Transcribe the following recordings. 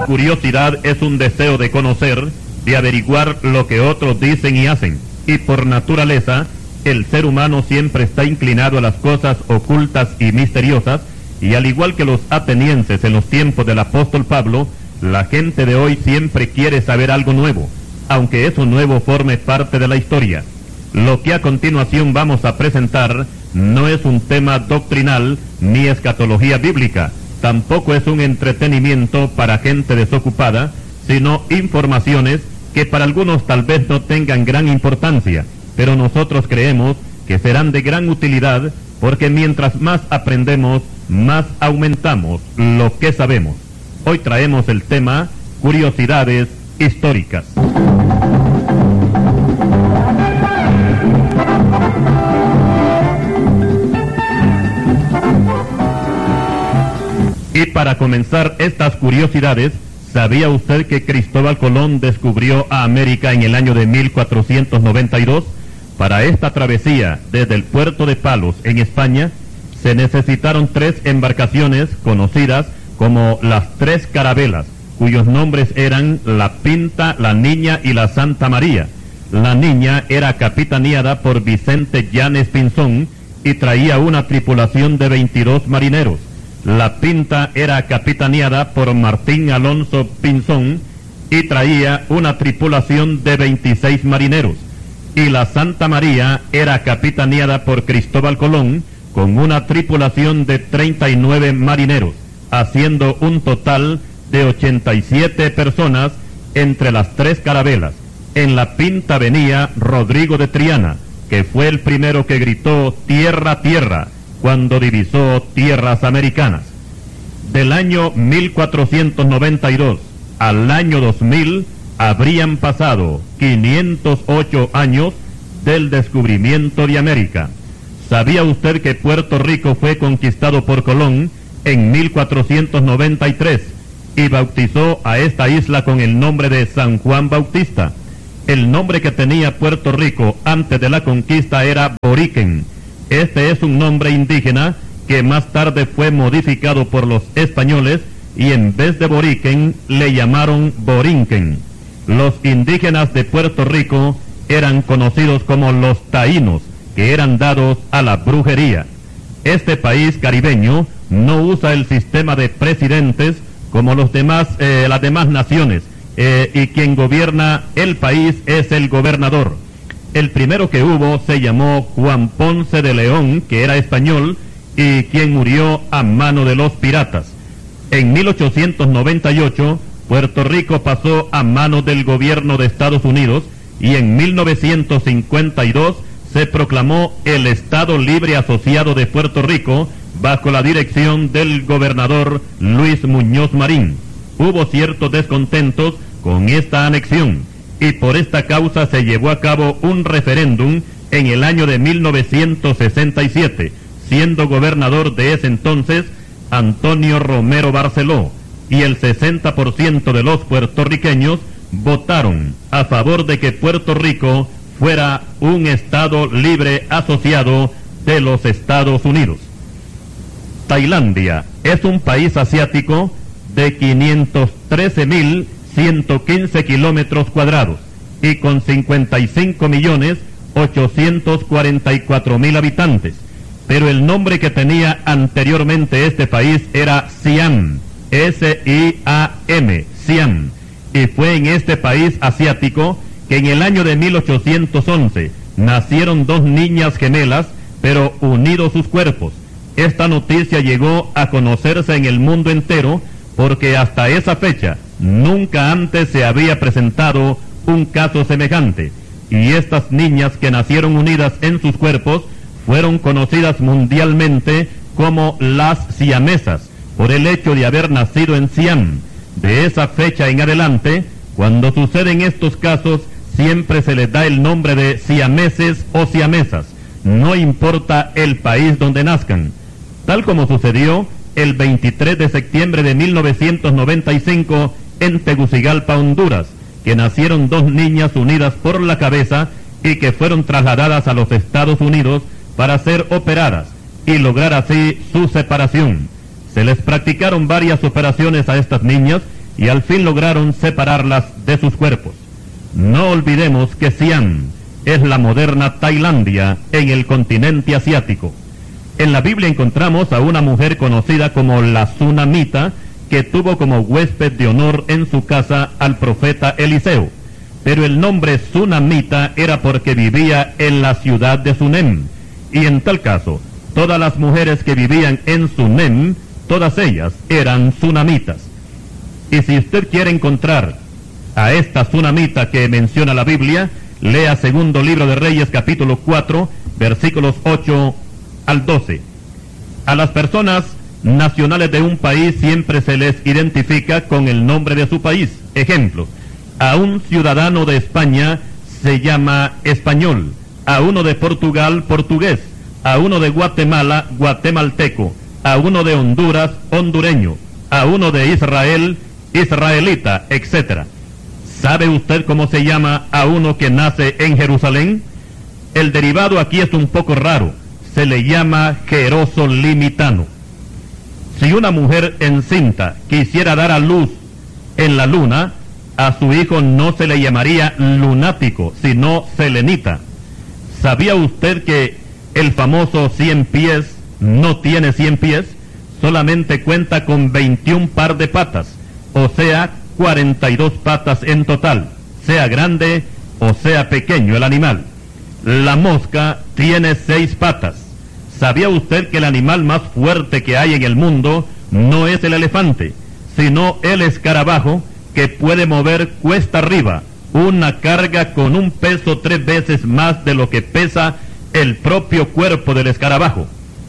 curiosidad es un deseo de conocer, de averiguar lo que otros dicen y hacen, y por naturaleza, el ser humano siempre está inclinado a las cosas ocultas y misteriosas, y al igual que los atenienses en los tiempos del apóstol Pablo, la gente de hoy siempre quiere saber algo nuevo, aunque eso nuevo forme parte de la historia. Lo que a continuación vamos a presentar no es un tema doctrinal ni escatología bíblica, tampoco es un entretenimiento para gente desocupada, sino informaciones que para algunos tal vez no tengan gran importancia, pero nosotros creemos que serán de gran utilidad, porque mientras más aprendemos, más aumentamos lo que sabemos. Hoy traemos el tema curiosidades históricas. Y para comenzar estas curiosidades, ¿sabía usted que Cristóbal Colón descubrió a América en el año de 1492? Para esta travesía desde el puerto de Palos en España, se necesitaron 3 embarcaciones conocidas como las 3 carabelas, cuyos nombres eran la Pinta, la Niña y la Santa María. La Niña era capitaneada por Vicente Llanes Pinzón y traía una tripulación de 22 marineros. La Pinta era capitaneada por Martín Alonso Pinzón y traía una tripulación de 26 marineros. Y la Santa María era capitaneada por Cristóbal Colón con una tripulación de 39 marineros, haciendo un total de 87 personas entre las 3 carabelas. En la Pinta venía Rodrigo de Triana, que fue el primero que gritó «Tierra, tierra», cuando divisó tierras americanas. Del año 1492 al año 2000 habrían pasado 508 años del descubrimiento de América. ¿Sabía usted que Puerto Rico fue conquistado por Colón en 1493 y bautizó a esta isla con el nombre de San Juan Bautista? El nombre que tenía Puerto Rico antes de la conquista era Boriquen. Este es un nombre indígena que más tarde fue modificado por los españoles y en vez de Boriquen le llamaron Borinquen. Los indígenas de Puerto Rico eran conocidos como los taínos, que eran dados a la brujería. Este país caribeño no usa el sistema de presidentes como las demás naciones, y quien gobierna el país es el gobernador. El primero que hubo se llamó Juan Ponce de León, que era español, y quien murió a mano de los piratas. En 1898, Puerto Rico pasó a manos del gobierno de Estados Unidos, y en 1952 se proclamó el Estado Libre Asociado de Puerto Rico, bajo la dirección del gobernador Luis Muñoz Marín. Hubo ciertos descontentos con esta anexión, y por esta causa se llevó a cabo un referéndum en el año de 1967, siendo gobernador de ese entonces Antonio Romero Barceló, y el 60% de los puertorriqueños votaron a favor de que Puerto Rico fuera un Estado libre asociado de los Estados Unidos. Tailandia es un país asiático de 513.115 kilómetros cuadrados y con 55.844.000 habitantes, pero el nombre que tenía anteriormente este país era Siam, S-I-A-M, Siam, y fue en este país asiático que en el año de 1811 nacieron 2 niñas gemelas, pero unidos sus cuerpos. Esta noticia llegó a conocerse en el mundo entero porque hasta esa fecha nunca antes se había presentado un caso semejante, y estas niñas que nacieron unidas en sus cuerpos fueron conocidas mundialmente como las siamesas, por el hecho de haber nacido en Siam. De esa fecha en adelante, cuando suceden estos casos, siempre se les da el nombre de siameses o siamesas, no importa el país donde nazcan. Tal como sucedió el 23 de septiembre de 1995 en Tegucigalpa, Honduras, que nacieron 2 niñas unidas por la cabeza y que fueron trasladadas a los Estados Unidos para ser operadas y lograr así su separación. Se les practicaron varias operaciones a estas niñas y al fin lograron separarlas de sus cuerpos. No olvidemos que Siam es la moderna Tailandia en el continente asiático. En la Biblia encontramos a una mujer conocida como la Sunamita, que tuvo como huésped de honor en su casa al profeta Eliseo. Pero el nombre Sunamita era porque vivía en la ciudad de Sunem, y en tal caso, todas las mujeres que vivían en Sunem, todas ellas eran sunamitas. Y si usted quiere encontrar a esta Sunamita que menciona la Biblia, lea Segundo Libro de Reyes, capítulo 4, versículos 8 al 12. A las personas nacionales de un país siempre se les identifica con el nombre de su país. Ejemplo, a un ciudadano de España se llama español, a uno de Portugal, portugués, a uno de Guatemala, guatemalteco, a uno de Honduras, hondureño, a uno de Israel, israelita, etc. ¿Sabe usted cómo se llama a uno que nace en Jerusalén? El derivado aquí es un poco raro, se le llama jerosolimitano. Si una mujer encinta quisiera dar a luz en la luna, a su hijo no se le llamaría lunático, sino selenita. ¿Sabía usted que el famoso 100 pies no tiene 100 pies? Solamente cuenta con 21 par de patas, o sea, 42 patas en total, sea grande o sea pequeño el animal. La mosca tiene 6 patas. ¿Sabía usted que el animal más fuerte que hay en el mundo no es el elefante, sino el escarabajo, que puede mover cuesta arriba una carga con un peso 3 veces más de lo que pesa el propio cuerpo del escarabajo?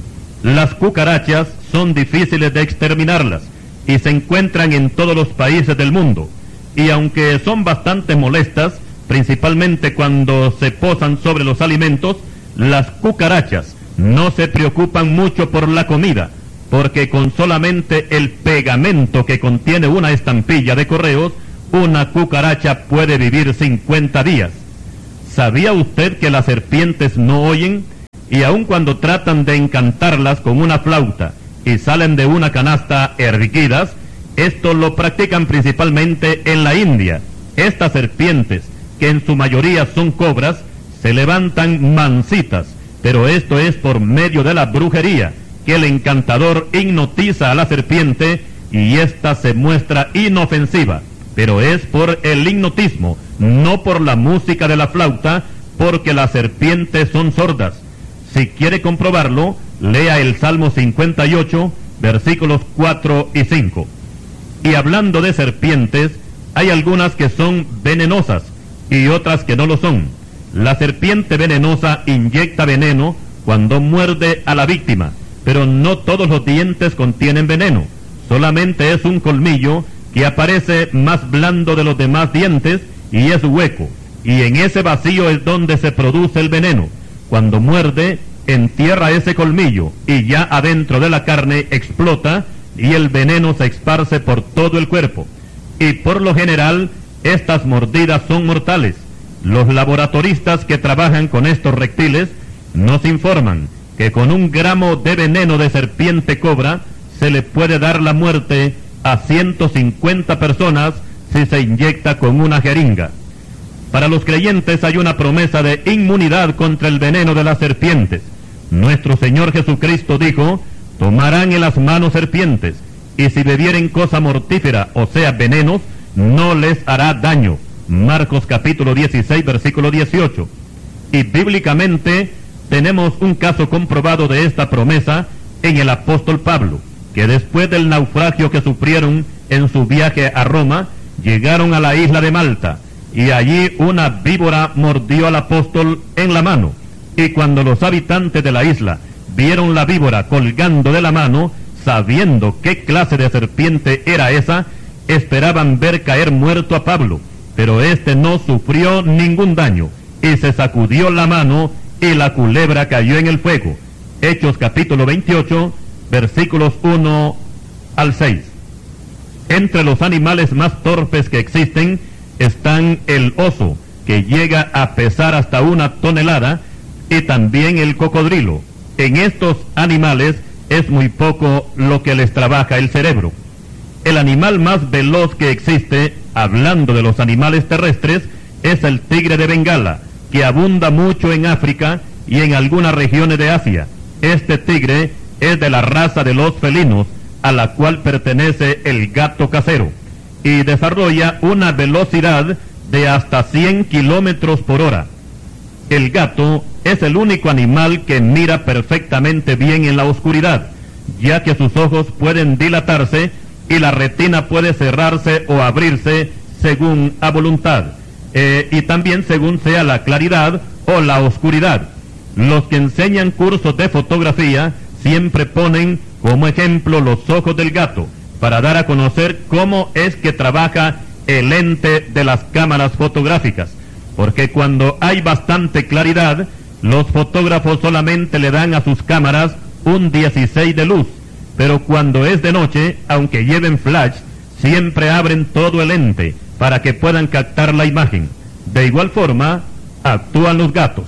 Las cucarachas son difíciles de exterminarlas y se encuentran en todos los países del mundo, y aunque son bastante molestas, principalmente cuando se posan sobre los alimentos, las cucarachas no se preocupan mucho por la comida, porque con solamente el pegamento que contiene una estampilla de correos, una cucaracha puede vivir 50 días. ¿Sabía usted que las serpientes no oyen? Y aun cuando tratan de encantarlas con una flauta y salen de una canasta erguidas, esto lo practican principalmente en la India. Estas serpientes, que en su mayoría son cobras, se levantan mansitas, pero esto es por medio de la brujería, que el encantador hipnotiza a la serpiente y ésta se muestra inofensiva, pero es por el hipnotismo, no por la música de la flauta, porque las serpientes son sordas. Si quiere comprobarlo, lea el Salmo 58, versículos 4 y 5. Y hablando de serpientes, hay algunas que son venenosas y otras que no lo son. La serpiente venenosa inyecta veneno cuando muerde a la víctima, pero no todos los dientes contienen veneno, solamente es un colmillo que aparece más blando de los demás dientes y es hueco, y en ese vacío es donde se produce el veneno. Cuando muerde, entierra ese colmillo y ya adentro de la carne explota y el veneno se esparce por todo el cuerpo. Y por lo general, estas mordidas son mortales. Los laboratoristas que trabajan con estos reptiles nos informan que con 1 gramo de veneno de serpiente cobra se le puede dar la muerte a 150 personas si se inyecta con una jeringa. Para los creyentes hay una promesa de inmunidad contra el veneno de las serpientes. Nuestro Señor Jesucristo dijo: tomarán en las manos serpientes, y si bebieren cosa mortífera, o sea venenos, no les hará daño. Marcos capítulo 16, versículo 18. Y bíblicamente tenemos un caso comprobado de esta promesa en el apóstol Pablo, que después del naufragio que sufrieron en su viaje a Roma, llegaron a la isla de Malta, y allí una víbora mordió al apóstol en la mano, y cuando los habitantes de la isla vieron la víbora colgando de la mano, sabiendo qué clase de serpiente era esa, esperaban ver caer muerto a Pablo, pero éste no sufrió ningún daño, y se sacudió la mano, y la culebra cayó en el fuego. Hechos capítulo 28, versículos 1 al 6. Entre los animales más torpes que existen están el oso, que llega a pesar hasta 1 tonelada, y también el cocodrilo. En estos animales es muy poco lo que les trabaja el cerebro. El animal más veloz que existe, hablando de los animales terrestres, es el tigre de Bengala, que abunda mucho en África y en algunas regiones de Asia. Este tigre es de la raza de los felinos, a la cual pertenece el gato casero, y desarrolla una velocidad de hasta 100 kilómetros por hora. El gato es el único animal que mira perfectamente bien en la oscuridad, ya que sus ojos pueden dilatarse y la retina puede cerrarse o abrirse según a voluntad, y también según sea la claridad o la oscuridad. Los que enseñan cursos de fotografía siempre ponen como ejemplo los ojos del gato, para dar a conocer cómo es que trabaja el lente de las cámaras fotográficas, porque cuando hay bastante claridad, los fotógrafos solamente le dan a sus cámaras un 16 de luz, pero cuando es de noche, aunque lleven flash, siempre abren todo el lente para que puedan captar la imagen. De igual forma, actúan los gatos.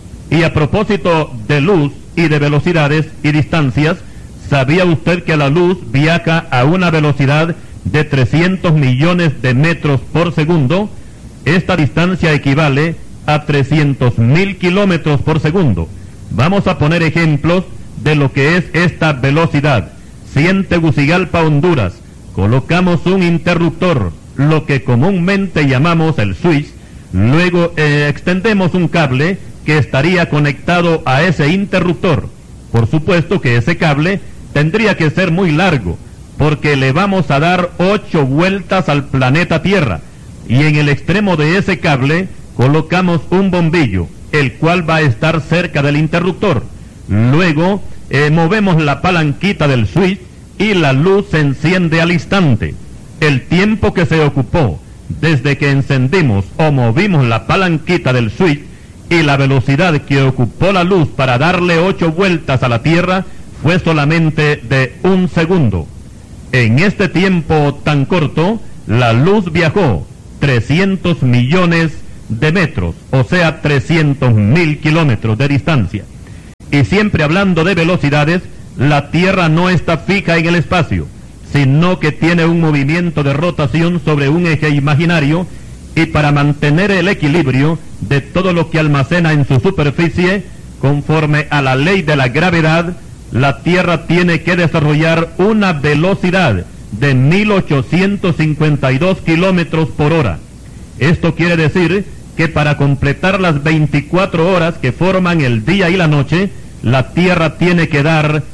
Y a propósito de luz y de velocidades y distancias, ¿sabía usted que la luz viaja a una velocidad de 300 millones de metros por segundo? Esta distancia equivale a 300.000 kilómetros por segundo. Vamos a poner ejemplos de lo que es esta velocidad. Si en Tegucigalpa, Honduras, colocamos un interruptor, lo que comúnmente llamamos el switch, luego extendemos un cable que estaría conectado a ese interruptor. Por supuesto que ese cable tendría que ser muy largo, porque le vamos a dar 8 vueltas al planeta Tierra, y en el extremo de ese cable colocamos un bombillo, el cual va a estar cerca del interruptor. Luego movemos la palanquita del switch y la luz se enciende al instante. El tiempo que se ocupó desde que encendimos o movimos la palanquita del switch y la velocidad que ocupó la luz para darle 8 vueltas a la Tierra fue solamente de 1 segundo. En este tiempo tan corto, la luz viajó 300 millones de metros, o sea 300.000 kilómetros de distancia. Y siempre hablando de velocidades, la Tierra no está fija en el espacio, sino que tiene un movimiento de rotación sobre un eje imaginario, y para mantener el equilibrio de todo lo que almacena en su superficie, conforme a la ley de la gravedad, la Tierra tiene que desarrollar una velocidad de 1852 kilómetros por hora. Esto quiere decir que para completar las 24 horas que forman el día y la noche, la Tierra tiene que dar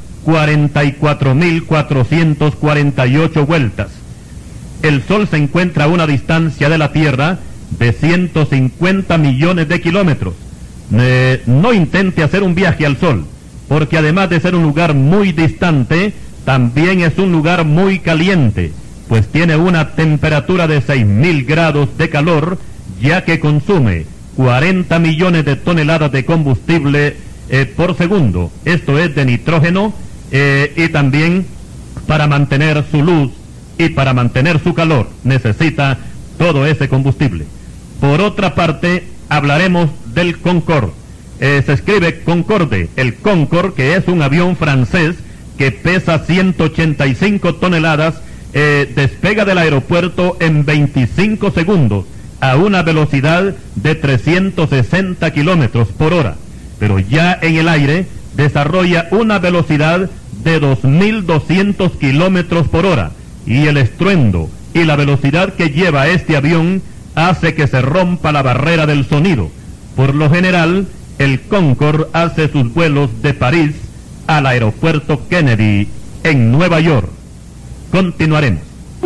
44.448 vueltas. El Sol se encuentra a una distancia de la Tierra de 150 millones de kilómetros. No intente hacer un viaje al Sol, porque además de ser un lugar muy distante, también es un lugar muy caliente, pues tiene una temperatura de 6.000 grados de calor, ya que consume 40 millones de toneladas de combustible por segundo, esto es de nitrógeno, y también para mantener su luz y para mantener su calor necesita todo ese combustible. Por otra parte, hablaremos del Concorde. Se escribe Concorde, el Concorde, que es un avión francés que pesa 185 toneladas, despega del aeropuerto en 25 segundos a una velocidad de 360 kilómetros por hora, pero ya en el aire desarrolla una velocidad de 2.200 kilómetros por hora, y el estruendo y la velocidad que lleva este avión hace que se rompa la barrera del sonido. Por lo general, el Concorde hace sus vuelos de París al aeropuerto Kennedy en Nueva York. Continuaremos.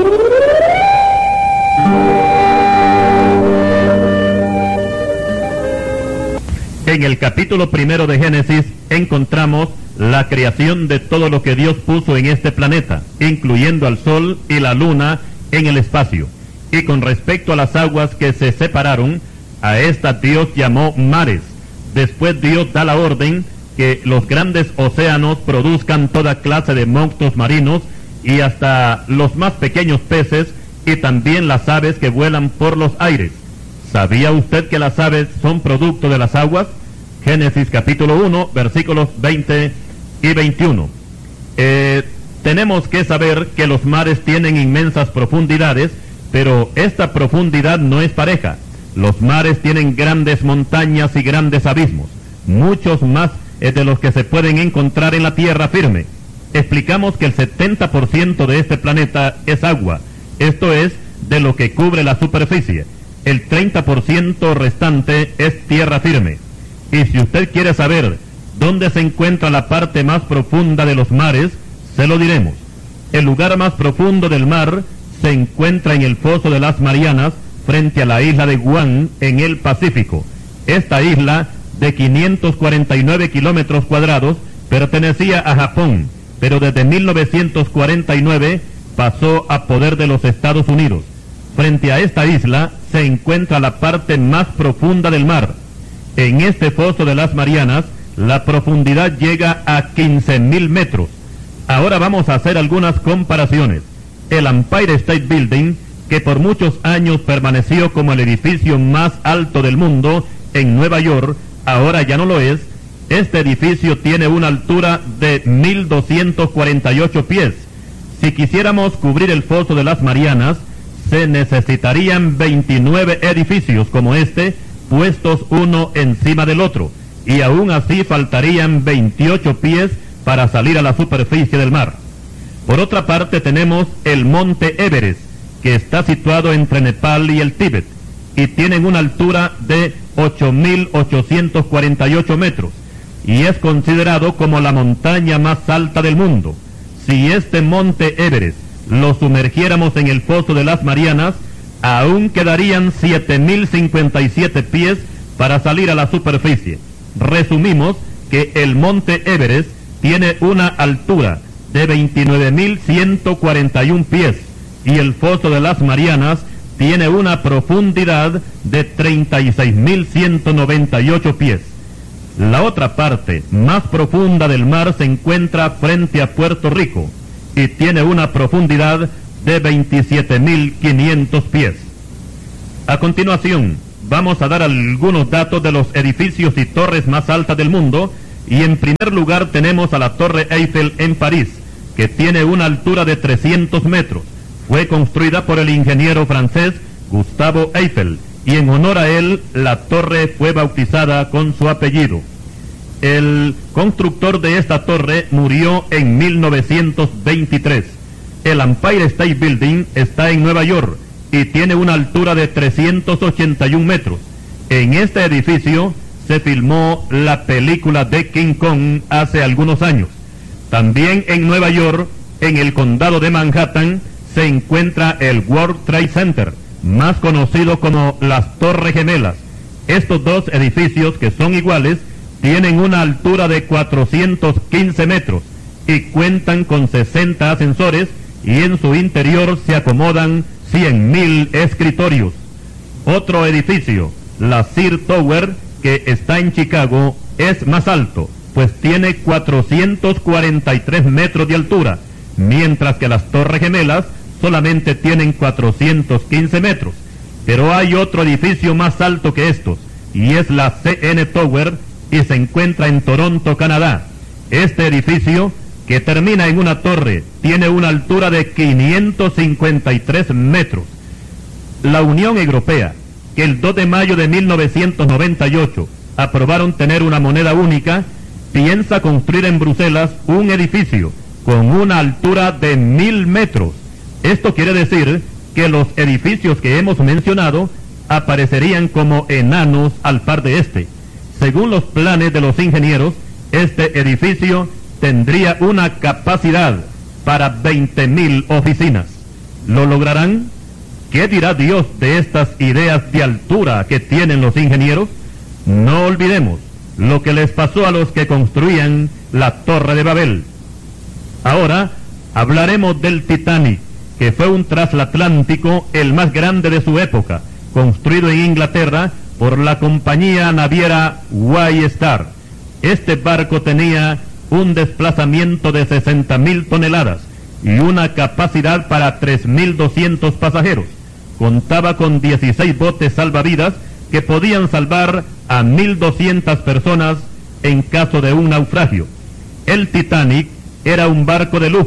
En el capítulo 1 de Génesis encontramos la creación de todo lo que Dios puso en este planeta, incluyendo al sol y la luna en el espacio. Y con respecto a las aguas que se separaron, a estas Dios llamó mares. Después Dios da la orden que los grandes océanos produzcan toda clase de monstruos marinos y hasta los más pequeños peces, y también las aves que vuelan por los aires. ¿Sabía usted que las aves son producto de las aguas? Génesis capítulo 1, versículos 20 y 21. Tenemos que saber que los mares tienen inmensas profundidades, pero esta profundidad no es pareja. Los mares tienen grandes montañas y grandes abismos, muchos más de los que se pueden encontrar en la tierra firme. Explicamos que el 70% de este planeta es agua, esto es, de lo que cubre la superficie. El 30% restante es tierra firme. Y si usted quiere saber dónde se encuentra la parte más profunda de los mares, se lo diremos. El lugar más profundo del mar se encuentra en el Foso de las Marianas, frente a la isla de Guam, en el Pacífico. Esta isla, de 549 kilómetros cuadrados, pertenecía a Japón, pero desde 1949 pasó a poder de los Estados Unidos. Frente a esta isla se encuentra la parte más profunda del mar. En este Foso de las Marianas, la profundidad llega a 15.000 metros. Ahora vamos a hacer algunas comparaciones. El Empire State Building, que por muchos años permaneció como el edificio más alto del mundo en Nueva York, ahora ya no lo es. Este edificio tiene una altura de 1.248 pies. Si quisiéramos cubrir el Foso de las Marianas, se necesitarían 29 edificios como este, puestos uno encima del otro, y aún así faltarían 28 pies para salir a la superficie del mar. Por otra parte tenemos el Monte Everest, que está situado entre Nepal y el Tíbet, y tienen una altura de 8.848 metros, y es considerado como la montaña más alta del mundo. Si este Monte Everest lo sumergiéramos en el Foso de las Marianas, aún quedarían 7.057 pies para salir a la superficie. Resumimos que el Monte Everest tiene una altura de 29.141 pies y el Foso de las Marianas tiene una profundidad de 36.198 pies. La otra parte más profunda del mar se encuentra frente a Puerto Rico y tiene una profundidad de 27.500 pies. A continuación, vamos a dar algunos datos de los edificios y torres más altas del mundo, y en primer lugar tenemos a la Torre Eiffel en París, que tiene una altura de 300 metros. Fue construida por el ingeniero francés Gustave Eiffel, y en honor a él, la torre fue bautizada con su apellido. El constructor de esta torre murió en 1923. El Empire State Building está en Nueva York y tiene una altura de 381 metros. En este edificio se filmó la película de King Kong hace algunos años. También en Nueva York, en el condado de Manhattan, se encuentra el World Trade Center, más conocido como las Torres Gemelas. Estos dos edificios, que son iguales, tienen una altura de 415 metros y cuentan con 60 ascensores, y en su interior se acomodan 100.000 escritorios. Otro edificio, la Sears Tower, que está en Chicago, es más alto, pues tiene 443 metros de altura, mientras que las Torres Gemelas solamente tienen 415 metros. Pero hay otro edificio más alto que estos, y es la CN Tower, y se encuentra en Toronto, Canadá. Este edificio, que termina en una torre, tiene una altura de 553 metros. La Unión Europea, que el 2 de mayo de 1998 aprobaron tener una moneda única, piensa construir en Bruselas un edificio con una altura de 1.000 metros. Esto quiere decir que los edificios que hemos mencionado aparecerían como enanos al par de este. Según los planes de los ingenieros, este edificio tendría una capacidad para 20.000 oficinas. ¿Lo lograrán? ¿Qué dirá Dios de estas ideas de altura que tienen los ingenieros? No olvidemos lo que les pasó a los que construían la Torre de Babel. Ahora hablaremos del Titanic, que fue un transatlántico, el más grande de su época, construido en Inglaterra por la compañía naviera White Star. Este barco tenía un desplazamiento de 60.000 toneladas y una capacidad para 3.200 pasajeros. Contaba con 16 botes salvavidas que podían salvar a 1.200 personas en caso de un naufragio. El Titanic era un barco de lujo,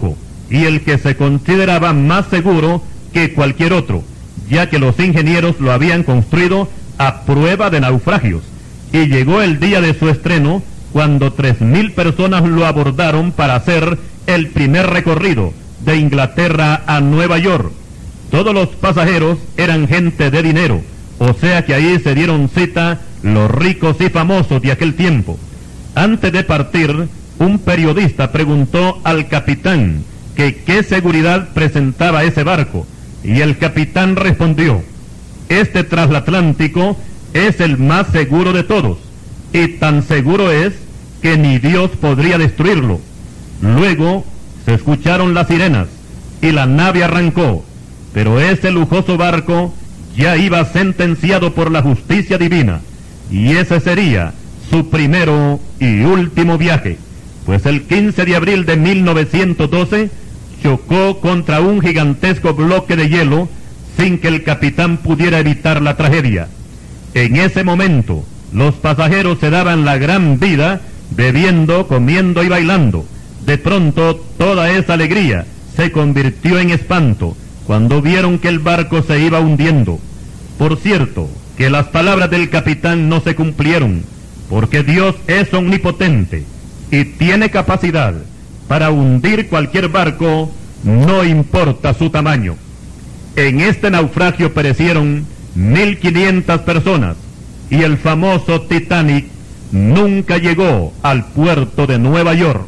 y el que se consideraba más seguro que cualquier otro, ya que los ingenieros lo habían construido a prueba de naufragios. Y llegó el día de su estreno, cuando 3,000 personas lo abordaron para hacer el primer recorrido de Inglaterra a Nueva York. Todos los pasajeros eran gente de dinero, o sea que ahí se dieron cita los ricos y famosos de aquel tiempo. Antes de partir, un periodista preguntó al capitán que qué seguridad presentaba ese barco, y el capitán respondió: este transatlántico es el más seguro de todos, y tan seguro es que ni Dios podría destruirlo. Luego se escucharon las sirenas, y la nave arrancó, pero ese lujoso barco ya iba sentenciado por la justicia divina, y ese sería su primero y último viaje, pues el 15 de abril de 1912 chocó contra un gigantesco bloque de hielo sin que el capitán pudiera evitar la tragedia. En ese momento, los pasajeros se daban la gran vida, bebiendo, comiendo y bailando. De pronto, toda esa alegría se convirtió en espanto cuando vieron que el barco se iba hundiendo. Por cierto, que las palabras del capitán no se cumplieron, porque Dios es omnipotente y tiene capacidad para hundir cualquier barco, no importa su tamaño. En este naufragio perecieron 1,500 personas, y el famoso Titanic nunca llegó al puerto de Nueva York.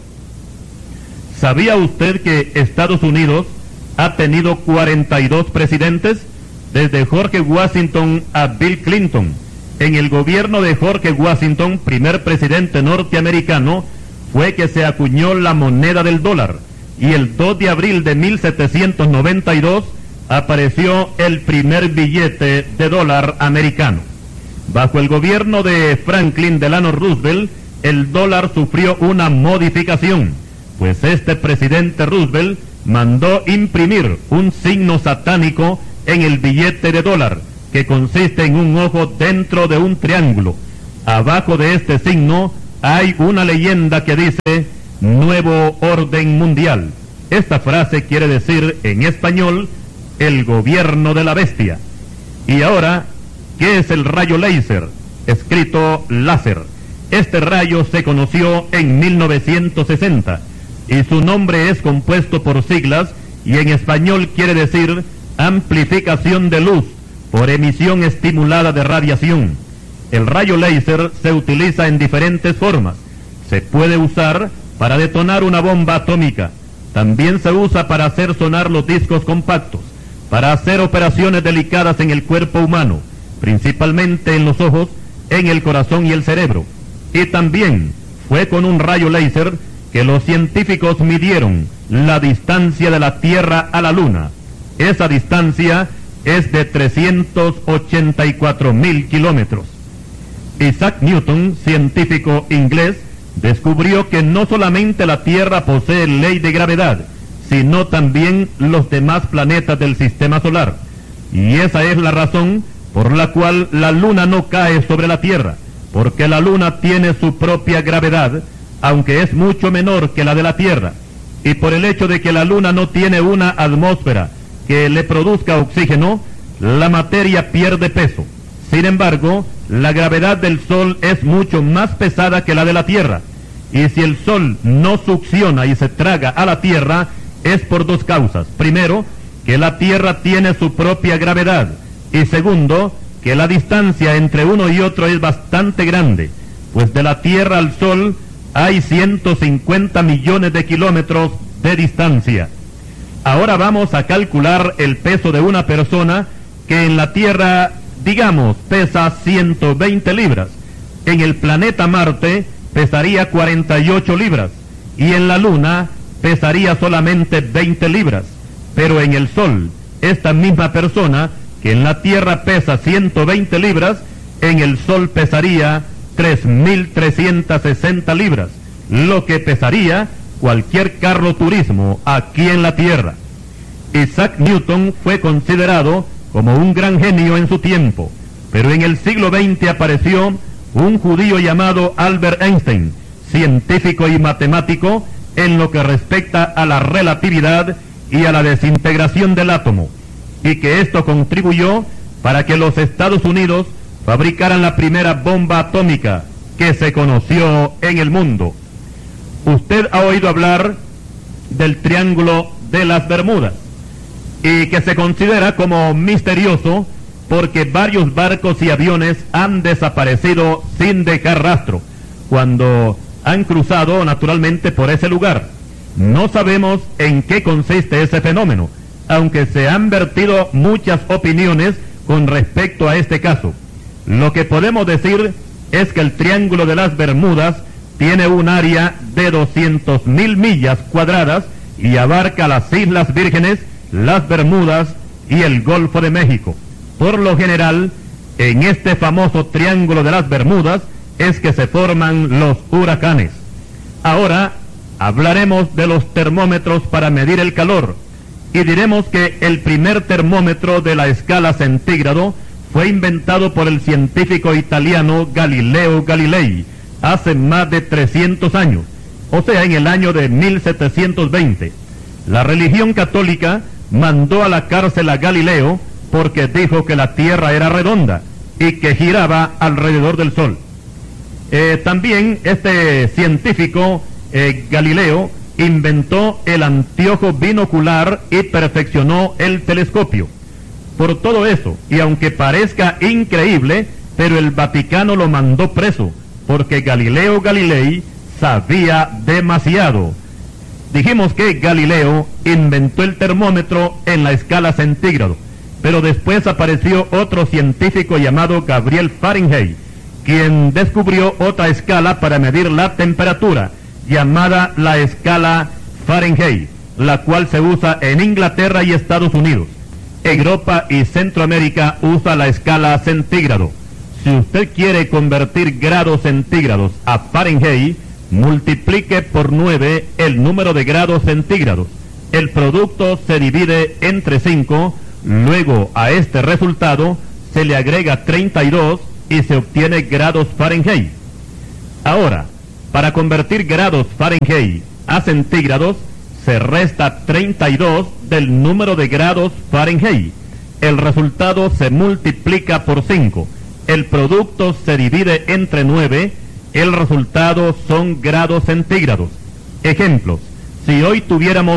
¿Sabía usted que Estados Unidos ha tenido 42 presidentes? Desde George Washington a Bill Clinton. En el gobierno de George Washington, primer presidente norteamericano, fue que se acuñó la moneda del dólar, y el 2 de abril de 1792 apareció el primer billete de dólar americano. Bajo el gobierno de Franklin Delano Roosevelt, el dólar sufrió una modificación, pues este presidente Roosevelt mandó imprimir un signo satánico en el billete de dólar, que consiste en un ojo dentro de un triángulo. Abajo de este signo hay una leyenda que dice Nuevo Orden Mundial. Esta frase quiere decir en español el gobierno de la bestia. Y ahora, ¿qué es el rayo láser? Escrito láser. Este rayo se conoció en 1960 y su nombre es compuesto por siglas y en español quiere decir amplificación de luz por emisión estimulada de radiación. El rayo láser se utiliza en diferentes formas. Se puede usar para detonar una bomba atómica. También se usa para hacer sonar los discos compactos, para hacer operaciones delicadas en el cuerpo humano, principalmente en los ojos, en el corazón y el cerebro. Y también fue con un rayo láser que los científicos midieron la distancia de la Tierra a la Luna. Esa distancia es de 384,000 kilómetros. Isaac Newton, científico inglés, descubrió que no solamente la Tierra posee ley de gravedad, sino también los demás planetas del sistema solar. Y esa es la razón por la cual la Luna no cae sobre la Tierra, porque la Luna tiene su propia gravedad, aunque es mucho menor que la de la Tierra. Y por el hecho de que la Luna no tiene una atmósfera que le produzca oxígeno, la materia pierde peso. Sin embargo, la gravedad del Sol es mucho más pesada que la de la Tierra, y si el Sol no succiona y se traga a la Tierra, es por dos causas. Primero, que la Tierra tiene su propia gravedad, y segundo, que la distancia entre uno y otro es bastante grande, pues de la Tierra al Sol hay 150 millones de kilómetros de distancia. Ahora vamos a calcular el peso de una persona que en la Tierra, digamos, pesa 120 libras. En el planeta Marte pesaría 48 libras y en la Luna pesaría solamente 20 libras. Pero en el Sol, esta misma persona que en la Tierra pesa 120 libras, en el Sol pesaría 3,360 libras, lo que pesaría cualquier carro turismo aquí en la Tierra. Isaac Newton fue considerado como un gran genio en su tiempo, pero en el siglo XX apareció un judío llamado Albert Einstein, científico y matemático, en lo que respecta a la relatividad y a la desintegración del átomo, y que esto contribuyó para que los Estados Unidos fabricaran la primera bomba atómica que se conoció en el mundo. Usted ha oído hablar del Triángulo de las Bermudas, y que se considera como misterioso porque varios barcos y aviones han desaparecido sin dejar rastro cuando han cruzado naturalmente por ese lugar. No sabemos en qué consiste ese fenómeno, aunque se han vertido muchas opiniones con respecto a este caso. Lo que podemos decir es que el Triángulo de las Bermudas tiene un área de 200.000 millas cuadradas y abarca las Islas Vírgenes, las Bermudas y el Golfo de México. Por lo general, en este famoso Triángulo de las Bermudas es que se forman los huracanes. Ahora hablaremos de los termómetros para medir el calor, y diremos que el primer termómetro de la escala centígrado fue inventado por el científico italiano Galileo Galilei hace más de 300 años, o sea, en el año de 1720. La religión católica mandó a la cárcel a Galileo porque dijo que la Tierra era redonda y que giraba alrededor del Sol. También este científico Galileo inventó el anteojo binocular y perfeccionó el telescopio. Por todo eso, y aunque parezca increíble, pero el Vaticano lo mandó preso, porque Galileo Galilei sabía demasiado. Dijimos que Galileo inventó el termómetro en la escala centígrado, pero después apareció otro científico llamado Gabriel Fahrenheit, quien descubrió otra escala para medir la temperatura, llamada la escala Fahrenheit, la cual se usa en Inglaterra y Estados Unidos. Europa y Centroamérica usa la escala centígrado. Si usted quiere convertir grados centígrados a Fahrenheit, multiplique por 9 el número de grados centígrados. El producto se divide entre 5, luego a este resultado se le agrega 32 y se obtiene grados Fahrenheit. Ahora, para convertir grados Fahrenheit a centígrados, se resta 32 del número de grados Fahrenheit. El resultado se multiplica por 5. El producto se divide entre 9. El resultado son grados centígrados. Ejemplos: si hoy tuviéramos